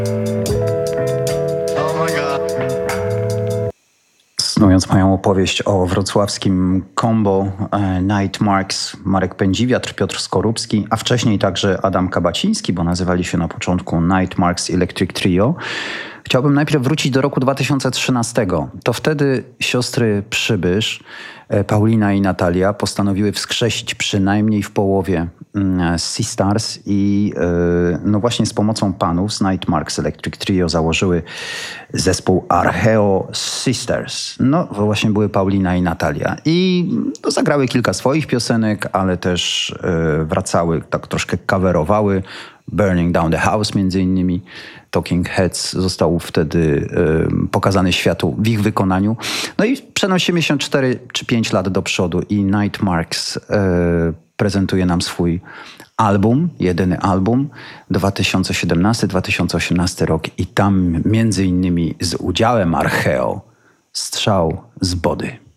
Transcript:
Kontynuując moją opowieść o wrocławskim combo Night Marks, Marek Pędziwiatr, Piotr Skorupski, a wcześniej także Adam Kabaciński, bo nazywali się na początku Night Marks Electric Trio. Chciałbym najpierw wrócić do roku 2013. To wtedy siostry Przybysz, Paulina i Natalia, postanowiły wskrzesić przynajmniej w połowie Sea Stars i no właśnie z pomocą panów z Night Marks Electric Trio założyły zespół Archeo Sisters. No właśnie były Paulina i Natalia. I no, zagrały kilka swoich piosenek, ale też wracały, tak troszkę coverowały. Burning Down the House między innymi. Talking Heads został wtedy pokazany światu w ich wykonaniu. No i przenosimy się 4 czy 5 lat do przodu i Night Marks prezentuje nam swój album, jedyny album, 2017-2018 rok i tam między innymi z udziałem Archeo Strzał z Body.